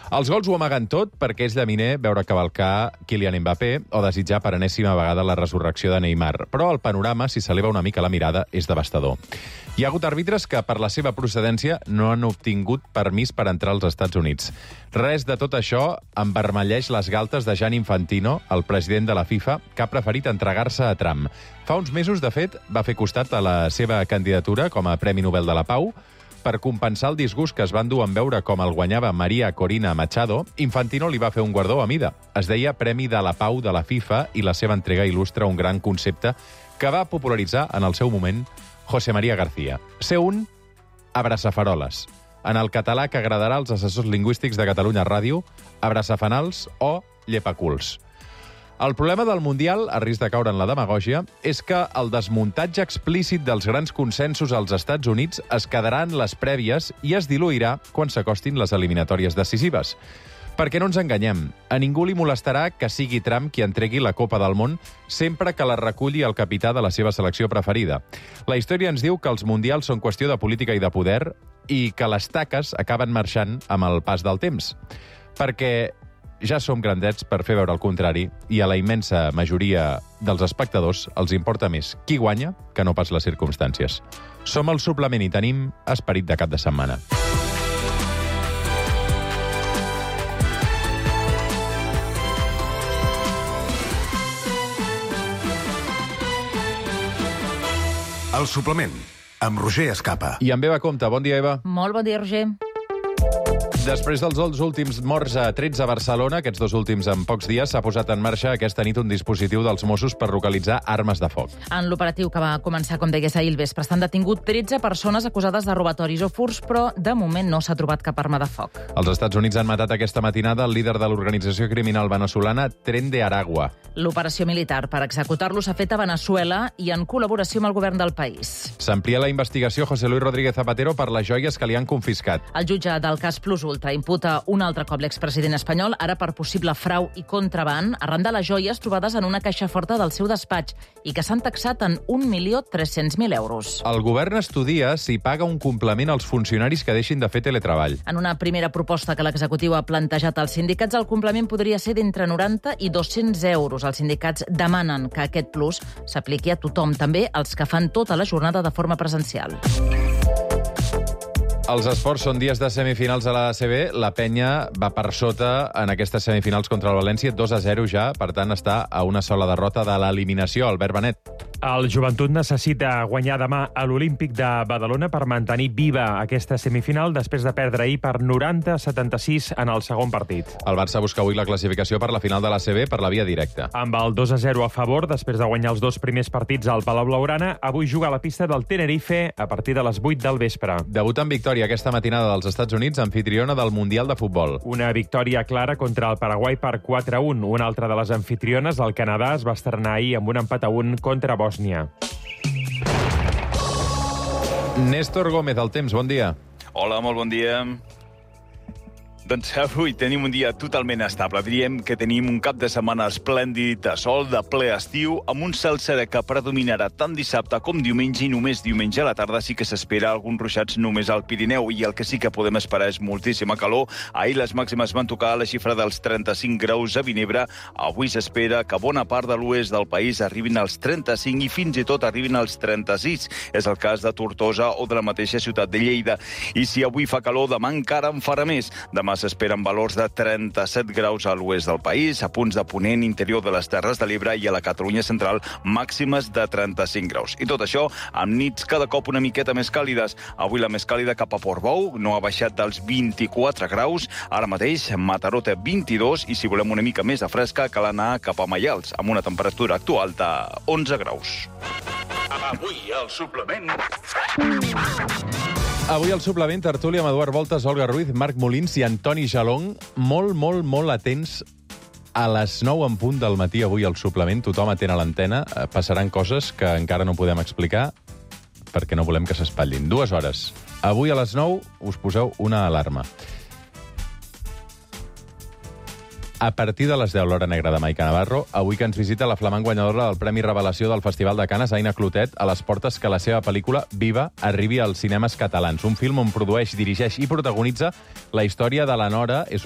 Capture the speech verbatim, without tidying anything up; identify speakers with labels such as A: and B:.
A: Els gols ho amaguen tot perquè és llaminer veure cavalcar Kylian Mbappé o desitjar per enèsima vegada la resurrecció de Neymar. Però el panorama, si s'eleva una mica la mirada, és devastador. Hi ha hagut àrbitres que, per la seva procedència, no han obtingut permís per entrar als Estats Units. Res de tot això envermelleix les galtes de Gianni Infantino, el president de la FIFA, que ha preferit entregar-se a Trump. Fa uns mesos, de fet, va fer costat a la seva candidatura com a Premi Nobel de la Pau. Per compensar el disgust que es van dur en veure com el guanyava Maria Corina Machado, Infantino li va fer un guardó a mida. Es deia Premi de la Pau de la FIFA i la seva entrega il·lustra un gran concepte que va popularitzar en el seu moment José María García. Ser un abraçafaroles. En el català que agradarà als assessors lingüístics de Catalunya Ràdio, abraçafanals o llepaculs. El problema del Mundial, a risc de caure en la demagògia, és que el desmuntatge explícit dels grans consensos als Estats Units es quedarà en les prèvies i es diluirà quan s'acostin les eliminatòries decisives. Perquè no ens enganyem, a ningú li molestarà que sigui Trump qui entregui la Copa del Món sempre que la reculli el capità de la seva selecció preferida. La història ens diu que els Mundials són qüestió de política i de poder i que les taques acaben marxant amb el pas del temps. Perquè ja som grandets per fer veure el contrari i a la immensa majoria dels espectadors els importa més qui guanya que no pas les circumstàncies. Som al suplement i tenim esperit de cap de setmana.
B: El suplement, amb Roger Escapa.
A: I amb Eva Compte. Bon dia, Eva.
C: Molt bon dia, Roger.
A: Després dels últims morts a trets a Barcelona, aquests dos últims en pocs dies, s'ha posat en marxa aquesta nit un dispositiu dels Mossos per localitzar armes de foc.
C: En l'operatiu que va començar, com deies, ahir al vespre, estan detingut tretze persones acusades de robatoris o furts, però de moment no s'ha trobat cap arma de foc.
A: Els Estats Units han matat aquesta matinada el líder de l'organització criminal venezolana Tren de Aragua.
C: L'operació militar per executar-lo s'ha fet a Veneçuela i en col·laboració amb el govern del país.
A: S'amplia la investigació José Luis Rodríguez Zapatero per les joies que li han confiscat.
C: El jutge del cas Plus Ultra imputa un altre cop l'expresident espanyol, ara per possible frau i contraban, arran de les joies trobades en una caixa forta del seu despatx i que s'han taxat en un milió tres-cents mil euros.
A: El govern estudia si paga un complement als funcionaris que deixin de fer teletreball.
C: En una primera proposta que l'executiu ha plantejat als sindicats, el complement podria ser d'entre noranta i dos-cents euros. Els sindicats demanen que aquest plus s'apliqui a tothom, també als que fan tota la jornada de forma presencial.
A: Els esports són dies de semifinals a la A C B. La Penya va per sota en aquestes semifinals contra el València, dos a zero ja, per tant està a una sola derrota de l'eliminació. Albert Benet.
D: El Joventut necessita guanyar demà a l'Olímpic de Badalona per mantenir viva aquesta semifinal després de perdre ahir per noranta a setanta-sis en el segon partit.
A: El Barça busca avui la classificació per la final de l'A C B per la via directa.
D: Amb el dos a zero a favor, després de guanyar els dos primers partits al Palau Blaugrana, avui juga a la pista del Tenerife a partir de les vuit del vespre.
A: Debut en victòria aquesta matinada dels Estats Units, anfitriona del Mundial de Futbol.
D: Una victòria clara contra el Paraguai per quatre a un. Una altra de les anfitriones, el Canadà, es va estrenar ahir amb un empat a un contra Bòsnia.
A: Néstor Gómez, el temps, bon dia.
E: Hola, molt bon dia. Doncs avui tenim un dia totalment estable. Diríem que tenim un cap de setmana esplèndid, de sol, de ple estiu, amb un cel serè que predominarà tant dissabte com diumenge, i només diumenge a la tarda sí que s'espera alguns ruixats només al Pirineu, i el que sí que podem esperar és moltíssima calor. Ahir les màximes van tocar la xifra dels trenta-cinc graus a Vinebre. Avui s'espera que bona part de l'oest del país arribin als trenta-cinc i fins i tot arribin als trenta-sis. És el cas de Tortosa o de la mateixa ciutat de Lleida. I si avui fa calor, demà encara en farà més. Demà s'esperen valors de trenta-set graus a l'oest del país, a punts de ponent, interior de les Terres de l'Ebre i a la Catalunya central, màximes de trenta-cinc graus. I tot això amb nits cada cop una miqueta més càlides. Avui la més càlida cap a Portbou, no ha baixat dels vint-i-quatre graus. Ara mateix Mataró té vint-i-dos i si volem una mica més de fresca cal anar cap a Maials, amb una temperatura actual de onze graus.
B: Avui al suplement...
A: Avui al suplement, tertúlia amb Eduard Voltes, Olga Ruiz, Marc Molins i Antoni Jalong. Molt, molt, molt atents a les nou en punt del matí avui al suplement. Tothom atent a l'antena. Passaran coses que encara no podem explicar perquè no volem que s'espatllin. Dues hores. Avui a les nou us poseu una alarma. A partir de les deu, l'hora negra de Maica Navarro, avui que ens visita la flamant guanyadora del Premi Revelació del Festival de Canes, Aina Clotet, a les portes que la seva pel·lícula Viva arribi als cinemes catalans. Un film on produeix, dirigeix i protagonitza la història de la Nora. És